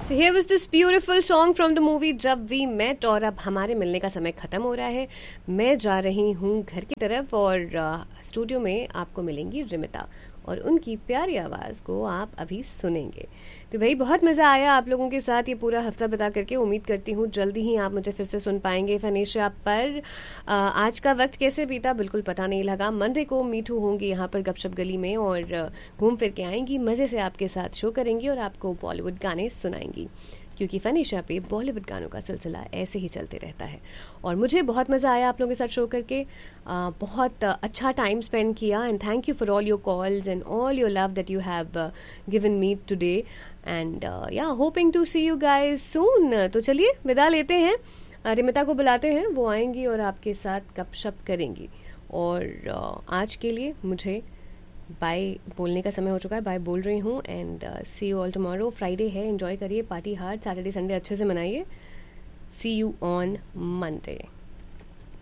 So here was this beautiful song from the movie जब we met. और अब हमारे मिलने का समय ख़त्म हो रहा है। मैं जा रही हूँ घर की तरफ और स्टूडियो में आपको मिलेंगी रिमिता और उनकी प्यारी आवाज़ को आप अभी सुनेंगे। तो भाई बहुत मज़ा आया आप लोगों के साथ ये पूरा हफ्ता बिता करके। उम्मीद करती हूँ जल्दी ही आप मुझे फिर से सुन पाएंगे फनीशा पर। आज का वक्त कैसे बीता बिल्कुल पता नहीं लगा। मंडे को मीठू होंगी यहाँ पर गपशप गली में और घूम फिर के आएंगी, मज़े से आपके साथ शो करेंगी और आपको बॉलीवुड गाने सुनाएंगी, क्योंकि फनीशा पे बॉलीवुड गानों का सिलसिला ऐसे ही चलते रहता है। और मुझे बहुत मज़ा आया आप लोगों के साथ शो करके। बहुत अच्छा टाइम स्पेंड किया and thank you for all your calls and all your love that you have given me today and या hoping to C you guys सून। तो चलिए विदा लेते हैं, रिमिता को बुलाते हैं, वो आएंगी और आपके साथ गपशप करेंगी। और आज के लिए मुझे बाय बोलने का समय हो चुका है, बाय बोल रही हूँ and C you all tomorrow. Friday है, एंजॉय करिए, पार्टी हार्ड, सैटरडे संडे अच्छे से मनाइए। सी यू ऑन मंडे।